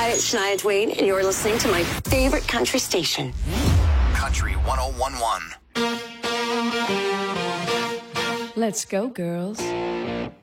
Hi, it's Shania Twain, and you're listening to my favorite country station. Country 101.1. Let's go, girls.